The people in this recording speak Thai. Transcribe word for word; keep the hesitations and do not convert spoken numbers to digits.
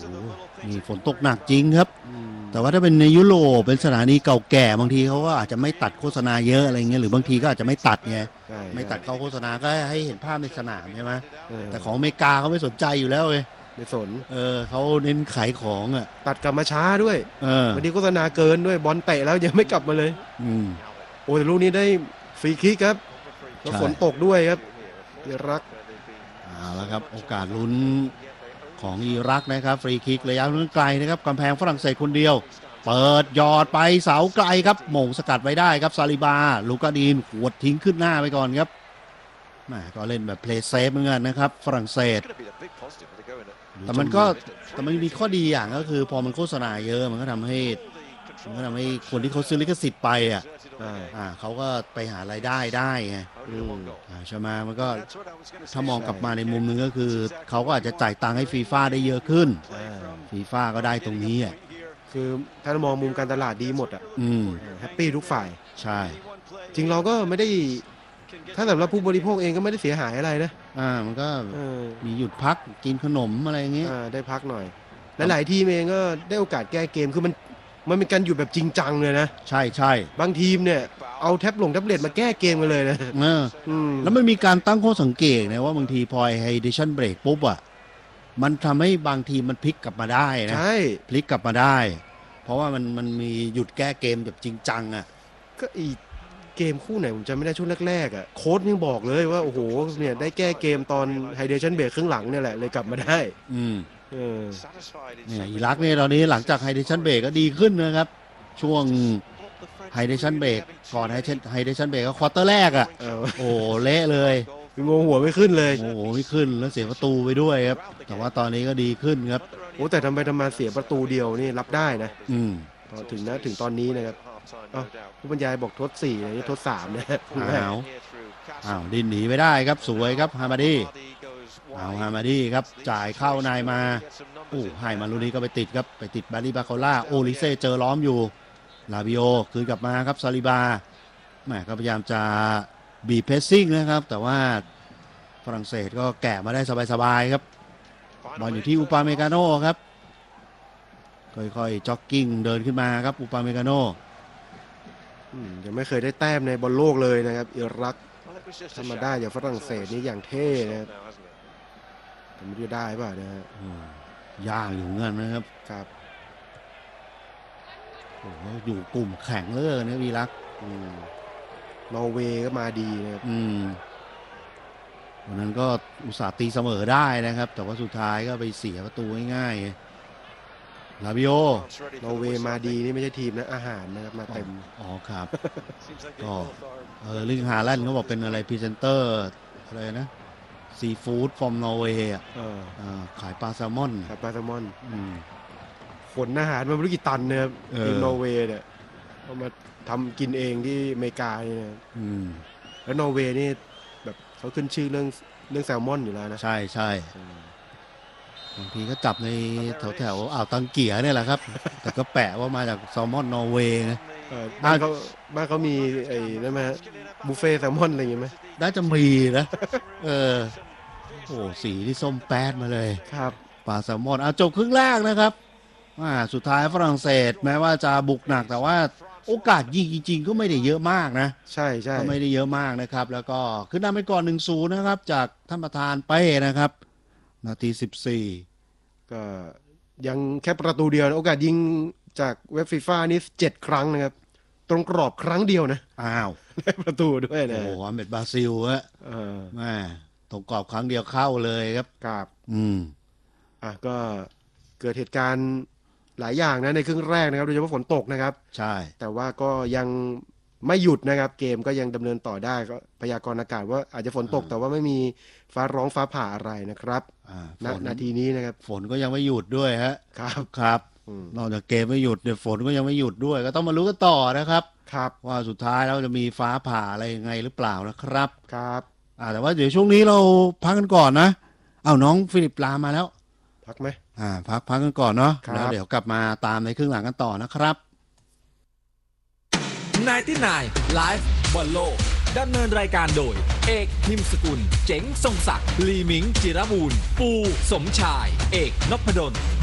นี่ฝนตกหนักจริงครับแต่ว่าถ้าเป็นในยุโรปเป็นสถานีเก่าแก่บางทีเขาก็อาจจะไม่ตัดโฆษณาเยอะอะไรเงี้ยหรือบางทีก็อาจจะไม่ตัดไงไม่ตัดเข้าโฆษณาก็ให้เห็นภาพในสนามใช่ไหมแต่ของอเมริกาเขาไม่สนใจอยู่แล้วเลยไม่สนเออเขาเน้นขายของอ่ะตัดกลับมาช้าด้วยเออวันนี้โฆษณาเกินด้วยบอลเตะแล้วยังไม่กลับมาเลยอืมโอ้แต่ลูกนี้ได้ฟรีคิกครับแล้วฝนตกด้วยครับอิรักเอาละครับโอกาสลุ้นของอิรักนะครับฟรีคิกระยะลุ้นไกลนะครับกำแพงฝรั่งเศสคนเดียวเปิดยอดไปเสาไกลครับหม่งสกัดไว้ได้ครับซาลิบาลูกาดีนหัวทิ้งขึ้นหน้าไปก่อนครับแหมก็เล่นแบบเพลย์เซฟเหมือนกันนะครับฝรั่งเศสแต่มันก็แต่มันมีข้อดีอย่างก็คือพอมันโฆษณาเยอะมันก็ทำให้มันก็ทำให้คนที่เขาซื้อลิขสิทธิ์ไปอ่ะอ่าเขาก็ไปหารายได้ได้ไงใช่ไหมมันก็ถ้ามองกลับมาในมุมนึงก็คือเขาก็อาจจะจ่ายตังค์ให้ฟีฟ่าได้เยอะขึ้นฟีฟ่าก็ได้ตรงนี้อ่ะคือถ้ามองมุมการตลาดดีหมดอ่ะแฮปปี้ทุกฝ่ายใช่จริงเราก็ไม่ได้ถ้าสำหรับผู้บริโภคเองก็ไม่ได้เสียหายอะไรนะอ่ามันก็มีหยุดพักกินขนมอะไรอย่างเงี้ยได้พักหน่อยหลายๆทีมเองก็ได้โอกาสแก้เกมคือมันมันเป็นการหยุดแบบจริงจังเลยนะใช่ใช่บางทีมเนี่ยเอาแท็บลงแท็บเล็ตมาแก้เกมกันเลยนะเออแล้วมันมีการตั้งข้อสังเกตนะว่าบางทีพอไฮเดชั่นเบรกปุ๊บอ่ะมันทำให้บางทีมันพลิกกลับมาได้นะใช่พลิกกลับมาได้เพราะว่ามันมันมีหยุดแก้เกมแบบจริงจังอ่ะก็อีเกมคู่ไหนผมจำไม่ได้ช่วงแรกๆอ่ะโค้ชยังบอกเลยว่าโอ้โหเนี่ยได้แก้เกมตอนไฮเดชั่นเบรกครึ่งหลังเนี่ยแหละเลยกลับมาได้อืมเออเนี่ยอิรักเนี่ยตอนนี้หลังจากไฮเดชั่นเบรกก็ดีขึ้นนะครับช่วงไฮเดชั่นเบรกก่อนไฮเดชั่นเบรกก็ควอเตอร์แรกอ่ะโอ้เละเลยงงหัวไม่ขึ้นเลยโอ้โหไม่ขึ้นแล้วเสียประตูไปด้วยครับแต่ว่าตอนนี้ก็ดีขึ้นครับโอ้แต่ทำไมทำมาเสียประตูเดียวนี่รับได้นะอืมถึงนะถึงตอนนี้นะครับผู้บรรยายบอกทดสี่นี่ทดสามนะอ้าวอ้าวดินหนีไม่ได้ครับสวยครับฮามาดีเอาฮามาดีครับจ่ายเข้านายมาโอ้ให้มาลูนี้ก็ไปติดครับไปติดบาริบาโคล่าโอลิเซ่เจอล้อมอยู่ลาบิโอคืนกลับมาครับซาลิบาแหมก็พยายามจะบีบเพสซิ่งนะครับแต่ว่าฝรั่งเศสก็แกะมาได้สบายๆครับบอลอยู่ที่อุปาเมกาโน่ครับค่อยๆจ็อกกิ้งเดินขึ้นมาครับอุปาเมกาโน่ยังไม่เคยได้แต้มในบอลโลกเลยนะครับอิรักทำมาได้อย่างฝรั่งเศสนี่อย่างเท่นะครับแต่ไม่ได้ได้ป่ะนะฮะยากอยู่เงินนะครับครับโอ้โหอยู่กลุ่มแข่งเลยนะอิรักนอร์เวย์ก็มาดีนะครับวันนั้นก็อุตส่าห์ตีเสมอได้นะครับแต่ว่าสุดท้ายก็ไปเสียประตูง่ายๆลาบิโอนอร์เวย์มาดีนี่ไม่ใช่ทีมนะอาหารนะครับมาเต็มอ๋อครับก็เออลิงฮาแลนด์เขาบอกเป็นอะไรพรีเซนเตอร์อะไรนะซีฟู้ดฟอร์มนอร์เวย์อ่ะขายปลาแซลมอนขายปลาแซลมอนขนอาหารมาไม่รู้กี่ตันนะครับทีมนอร์เวย์เนี่ยเอามาทำกินเองที่อเมริกาเนี่ยแล้วนอร์เวย์นี่แบบเขาขึ้นชื่อเรื่องเรื่องแซลมอนอยู่แล้วนะใช่ใช่บางทีก็จับในแถวแถวอ่าวตังเกียเนี่ยแหละครับแต่ก็แปะว่ามาจากแซลมอนนอร์เวย์นะบ้านเขาบ้านเขามีไอ้นั่นไหมบุฟเฟ่แซลมอนอะไรอย่างงี้ไหมน่าจะมีนะเออโอ้สีที่ส้มแป๊ดมาเลยครับปลาแซลมอนอ่ะจบครึ่งแรกนะครับว่าสุดท้ายฝรั่งเศสแม้ว่าจะบุกหนักแต่ว่าโอกาสยิงจริงๆก็ไม่ได้เยอะมากนะใช่ใช่ก็ไม่ได้เยอะมากนะครับแล้วก็ขึ้นนำไปก่อน หนึ่งศูนย์ นะครับจากท่านประธานเป้นะครับนาทีสิบสี่ก็ยังแค่ประตูเดียวโอกาสยิงจากเว็บฟีฟ่านี่เจ็ดครั้งนะครับตรงกรอบครั้งเดียวนะอ้าวได้ประตูด้วยนะโอ้โหอเมริกาบราซิลฮะเออแม่ตรงกรอบครั้งเดียวเข้าเลยครับครับอืมอ่ะก็เกิดเหตุการณ์หลายอย่างนะในครึ่งแรกนะครับโดยเฉพาะฝนตกนะครับใช่แต่ว่าก็ยังไม่หยุดนะครับเกมก็ยังดำเนินต่อได้ก็พยากรณ์อากาศว่าอาจจะฝนตกแต่ว่าไม่มีฟ้าร้องฟ้าผ่าอะไรนะครับณนาทีนี้นะครับฝนก็ยังไม่หยุดด้วยฮะครับครับนอกจากเกมไม่หยุดเดี๋ยวฝนก็ยังไม่หยุดด้วยก็ต้องมารู้กันต่อนะครับครับว่าสุดท้ายแล้วจะมีฟ้าผ่าอะไรยังไงหรือเปล่านะครับครับอ่าแต่ว่าเดี๋ยวช่วงนี้เราพักกันก่อนนะเอาน้องฟิลิปลามาแล้วพักไหมอ่าพักพักกันก่อนเนาะแล้วเดี๋ยวกลับมาตามในครึ่งหลังกันต่อนะครับไนน์ตี้ไนน์ Live บอลโลกดำเนินรายการโดยเอกพิมพ์สกุลเจ๋งทรงศักดิ์ลีมิงจิรบูรณ์ปูสมชายเอกนพดล